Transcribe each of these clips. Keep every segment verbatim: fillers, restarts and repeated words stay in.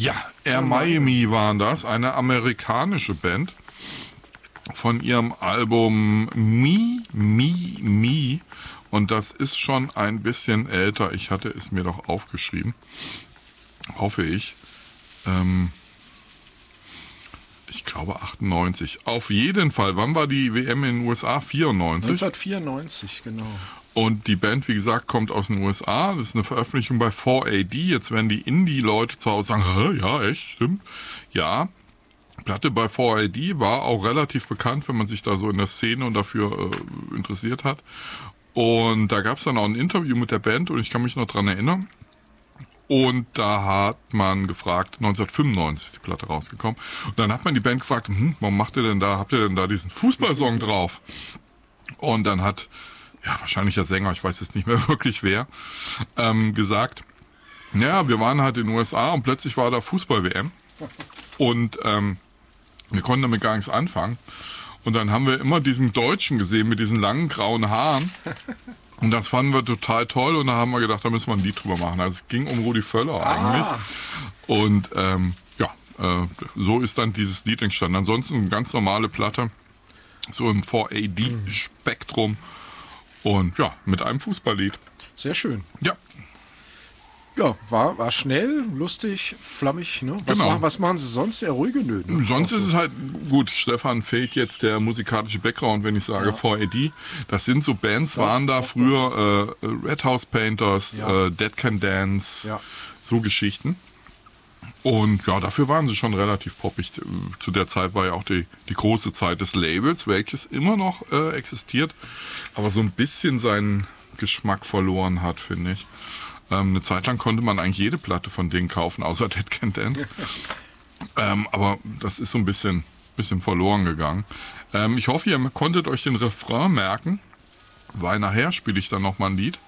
Ja, Air Miami waren das, eine amerikanische Band von ihrem Album Me, Me, Me. Und das ist schon ein bisschen älter. Ich hatte es mir doch aufgeschrieben. Hoffe ich. Ähm, ich glaube achtundneunzig. Auf jeden Fall. Wann war die W M in den U S A? vierundneunzig? neunzehnhundertvierundneunzig, genau. Und die Band, wie gesagt, kommt aus den U S A. Das ist eine Veröffentlichung bei vier A D. Jetzt werden die Indie-Leute zu Hause sagen, hä, ja, echt, stimmt. Ja, Platte bei vier A D war auch relativ bekannt, wenn man sich da so in der Szene und dafür äh, interessiert hat. Und da gab es dann auch ein Interview mit der Band und ich kann mich noch dran erinnern. Und da hat man gefragt, neunzehnhundertfünfundneunzig ist die Platte rausgekommen. Und dann hat man die Band gefragt, hm, warum macht ihr denn da, habt ihr denn da diesen Fußballsong drauf? Und dann hat, ja, wahrscheinlich der Sänger, ich weiß jetzt nicht mehr wirklich wer, ähm, gesagt, ja, wir waren halt in den U S A und plötzlich war da Fußball-W M. Und ähm, wir konnten damit gar nichts anfangen. Und dann haben wir immer diesen Deutschen gesehen mit diesen langen grauen Haaren. Und das fanden wir total toll. Und da haben wir gedacht, da müssen wir ein Lied drüber machen. Also es ging um Rudi Völler eigentlich. Ah. Und ähm, ja, äh, so ist dann dieses Lied entstanden. Ansonsten eine ganz normale Platte, so im vier A D-Spektrum. Und ja, mit einem Fußballlied. Sehr schön. Ja. Ja, war, war schnell, lustig, flammig. Ne? Was, Genau. machen, was machen sie sonst? Eher ruhige Nöten. Sonst ist es halt, gut, Stefan fehlt jetzt der musikalische Background, wenn ich sage Ja. vier A D. Das sind so Bands, Doch, waren da doch, früher äh, Red House Painters, Ja. äh, Dead Can Dance, Ja. so Geschichten. Und ja, dafür waren sie schon relativ poppig. Zu der Zeit war ja auch die, die große Zeit des Labels, welches immer noch äh, existiert, aber so ein bisschen seinen Geschmack verloren hat, finde ich. Ähm, eine Zeit lang konnte man eigentlich jede Platte von denen kaufen, außer Dead Can Dance. ähm, aber das ist so ein bisschen, bisschen verloren gegangen. Ähm, ich hoffe, ihr konntet euch den Refrain merken, weil nachher spiele ich dann nochmal ein Lied.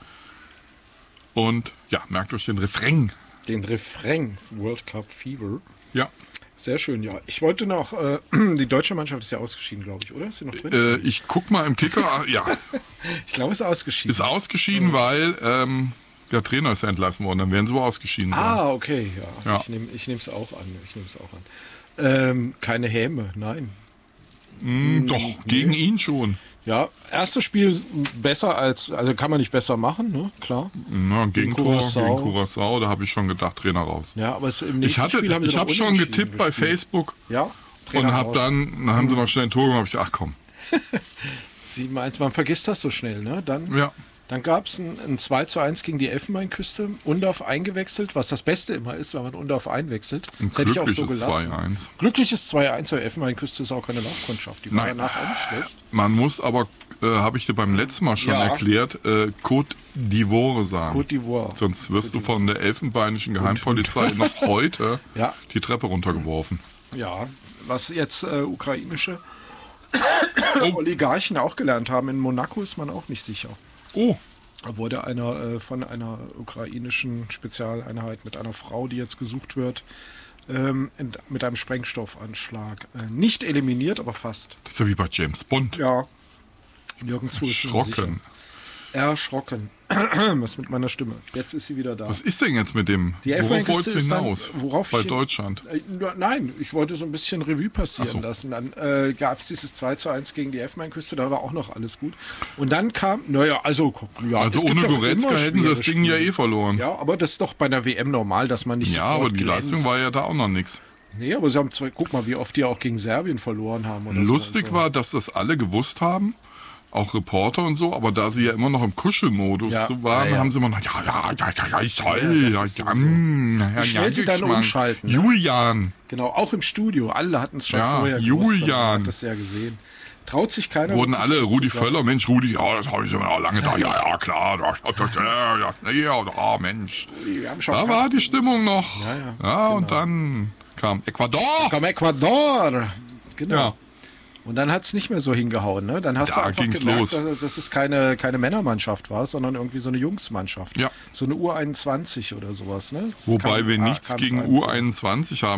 Und ja, merkt euch den Refrain. Den Refrain, World Cup Fever. Ja. Sehr schön, ja. Ich wollte noch, äh, die deutsche Mannschaft ist ja ausgeschieden, glaube ich, oder? Ist sie noch drin? Äh, ich guck mal im Kicker. Ja, Ich glaube, es ist ausgeschieden. ist ausgeschieden, weil ähm, der Trainer ist ja entlassen worden. Dann wären sie wohl ausgeschieden sein. Ah, okay, ja. Ja. Ich nehme ich nehme es auch an. Ich nehme es auch an. Ähm, keine Häme, nein. Hm, doch, nee. gegen ihn schon. Ja, erstes Spiel besser als, also kann man nicht besser machen, ne? Klar. Na, Gegentor Curaçao. gegen Curaçao, da habe ich schon gedacht, Trainer raus. Ja, aber es, im Ich nächsten hatte, Spiel haben sie ich doch habe schon unentschieden getippt bei gespielt. Facebook Ja, und habe raus. dann, dann haben sie noch schnell ein Tor gemacht, hab ich gedacht, ach komm. Sie meint, man vergisst das so schnell, ne? Dann, Ja. dann gab es ein, ein zwei zu eins gegen die Elfenbeinküste, Undorf eingewechselt, was das Beste immer ist, wenn man Undorf einwechselt. Ein Das hätte ich auch so glückliches gelassen. zwei eins. Glückliches zwei eins, aber Elfenbeinküste ist auch keine Laufkundschaft. Die war Nein. danach auch nicht schlecht. Man muss aber, äh, habe ich dir beim letzten Mal schon Ja. erklärt, äh, Côte d'Ivoire sagen. Côte d'Ivoire. Sonst wirst du von der elfenbeinischen Geheimpolizei noch heute Ja. die Treppe runtergeworfen. Ja, was jetzt äh, ukrainische Oh. Oligarchen auch gelernt haben, in Monaco ist man auch nicht sicher. Oh, Da wurde einer äh, von einer ukrainischen Spezialeinheit mit einer Frau, die jetzt gesucht wird, ähm, in, mit einem Sprengstoffanschlag äh, nicht eliminiert, aber fast. das ist ja wie bei James Bond. Ja, nirgendwo ist man sicher. Erschrocken. Erschrocken. Was mit meiner Stimme? Jetzt ist sie wieder da. Was ist denn jetzt mit dem? Die Worauf Elfenbeinküste wolltest du ist dann, hinaus? worauf bei ich hin- Deutschland. Äh, na- Nein, ich wollte so ein bisschen Revue passieren Ach so. lassen. Dann äh, gab es dieses zwei zu eins gegen die Elfenbeinküste, da war auch noch alles gut. Und dann kam, naja, also, ja, Also es gibt ohne doch Goretzka immer hätten sie das schwere Ding ja Spiele. eh verloren. Ja, Ja, aber das ist doch bei einer W M normal, dass man nicht sofort aber die glänzt. Leistung war ja da auch noch nichts. Nee, aber sie haben zwei, guck mal, wie oft die auch gegen Serbien verloren haben. Oder Lustig so. war, dass das alle gewusst haben, auch Reporter und so, aber da sie ja immer noch im Kuschelmodus Ja, so waren, ja, ja. haben sie immer noch, ja, ja, ja, ja, ja, ich soll, Ja, ja, das ja, ist ja, sowieso. mm, ja, Wie schnell ja, sie dann Geschmack. umschalten, ne? Julian. Genau, auch im Studio. Alle hatten es schon Ja, vorher gewusst. Julian. Man hat das ja gesehen. Traut sich keiner. Wurden wirklich alle, was Rudi zu sagen. Völler, Mensch, Rudi, ja, das habe ich immer lange da, ja, ja, klar, da, ja, ja, ja, ja, Mensch. Wir haben schon Da war die Stimmung noch. Ja, ja, Ja, und genau. dann kam Ecuador. Komm, Ecuador! Genau. Ja. Und dann hat es nicht mehr so hingehauen, ne? Dann hast Da du einfach ging's gemerkt, los. dass, dass es keine, keine Männermannschaft war, sondern irgendwie so eine Jungsmannschaft. Ja. So eine U einundzwanzig oder sowas, ne? Das Wobei kam- wir ah, nichts kam's gegen einem U vor. einundzwanzig haben.